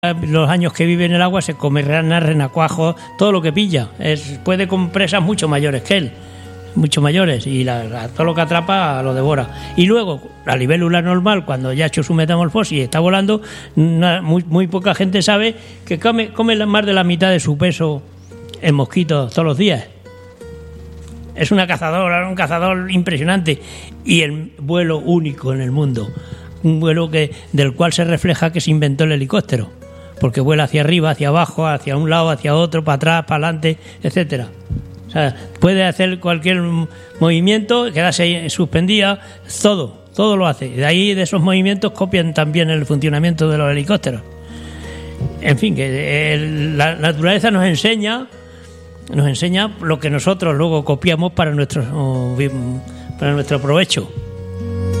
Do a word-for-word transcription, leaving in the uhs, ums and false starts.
los años que vive en el agua se come ranas, renacuajos, todo lo que pilla. Es, puede con presas mucho mayores que él, mucho mayores, y la, la, todo lo que atrapa lo devora. Y luego, la libélula normal, cuando ya ha hecho su metamorfosis y está volando, una, muy, muy poca gente sabe que come, come más de la mitad de su peso en mosquitos todos los días. Es una cazadora, un cazador impresionante, y el vuelo único en el mundo, un vuelo que del cual se refleja que se inventó el helicóptero, porque vuela hacia arriba, hacia abajo, hacia un lado, hacia otro, para atrás, para adelante, etcétera. O sea, puede hacer cualquier movimiento, quedarse suspendida, todo, todo lo hace. De ahí, de esos movimientos, copian también el funcionamiento de los helicópteros. En fin, que el, la naturaleza nos enseña, nos enseña lo que nosotros luego copiamos para nuestro, para nuestro provecho.